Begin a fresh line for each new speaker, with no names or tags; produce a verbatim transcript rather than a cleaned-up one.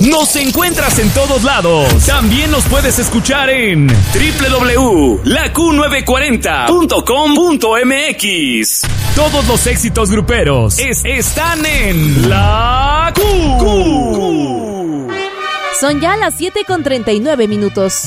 Nos encuentras en todos lados. También nos puedes escuchar en doble u doble u doble u punto la Q novecientos cuarenta punto com punto m x. Todos los éxitos gruperos es, están en La Q. Q.
Son ya las siete con treinta y nueve minutos.